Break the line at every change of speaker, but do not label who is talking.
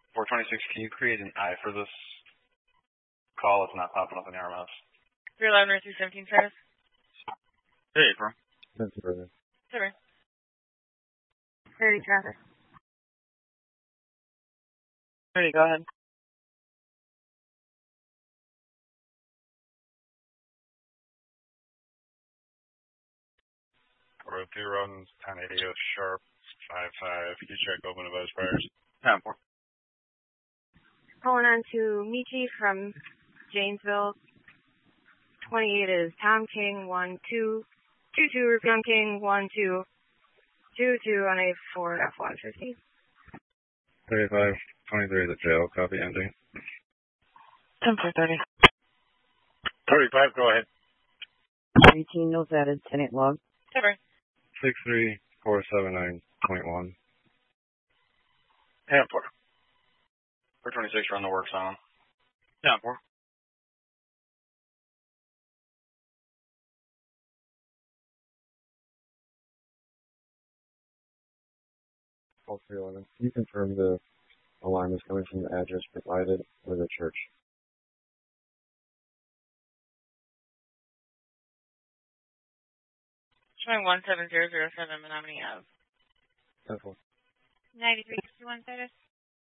426, can you create an I for this call? It's not popping up in RMS.
311 or 317 status?
Hey, bro.
That's right.
Sorry. 30 traffic. 30, go ahead.
Road 2 runs 1080 sharp 55. You check open of those fires. 10-4.
Pulling on to Michi from Janesville. 28 is Tom King 1222 Rupon King 1222 on a Ford F-150.
35, 23 the jail, copy ending.
10-4-30.
35, go ahead.
18 knows that is tenant log.
Cover.
63479.1.
10-4. 426, run the works on. 10-4.
All 311. Can you confirm the alarm is coming from the address provided or the church?
Showing 17007 Menominee Ave.
10-4.
9361 status.